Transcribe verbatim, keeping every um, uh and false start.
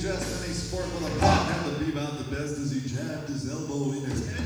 suggest any sport with a pot had to be about the best as he jabbed his elbow in his head.